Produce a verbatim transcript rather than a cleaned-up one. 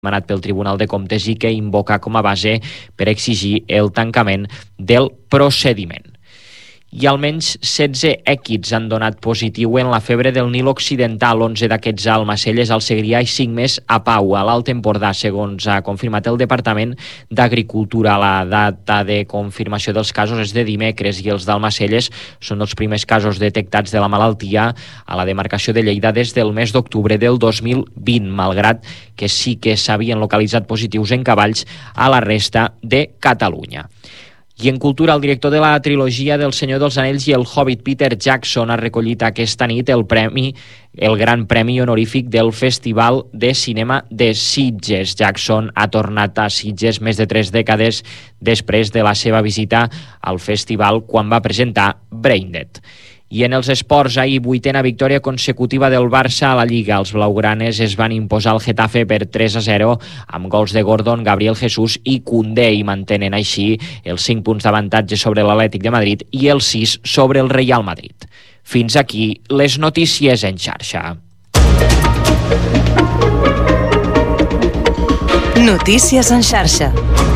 demanat pel Tribunal de Comptes i que invoca com a base per exigir el tancament del procediment. I almenys setze èquids han donat positiu en la febre del Nil Occidental, onze d'aquests a Almacelles, al Segrià i cinc més a Pau, a l'Alt Empordà, segons ha confirmat el Departament d'Agricultura. La data de confirmació dels casos és de dimecres i els d'Almacelles són els primers casos detectats de la malaltia a la demarcació de Lleida des del mes d'octubre del dos mil vint, malgrat que sí que s'havien localitzat positius en cavalls a la resta de Catalunya. I en cultura, el director de la trilogia del Senyor dels Anells i el Hobbit, Peter Jackson, ha recollit aquesta nit el premi, el gran premi honorífic del Festival de Cinema de Sitges. Jackson ha tornat a Sitges més de tres dècades després de la seva visita al festival quan va presentar Braindead. I en els esports, ahir vuitena victòria consecutiva del Barça a la Lliga. Els blaugranes es van imposar al Getafe per tres a zero amb gols de Gordon, Gabriel Jesús i Koundé, i mantenen així els cinc punts d'avantatge sobre l'Atlètic de Madrid i els sis sobre el Real Madrid. Fins aquí les notícies en xarxa. Notícies en xarxa.